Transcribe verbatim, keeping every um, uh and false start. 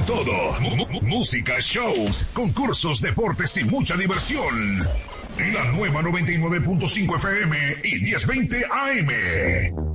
todo. M- música, shows, concursos, deportes y mucha diversión. La nueva noventa y nueve punto cinco F M y diez veinte A M.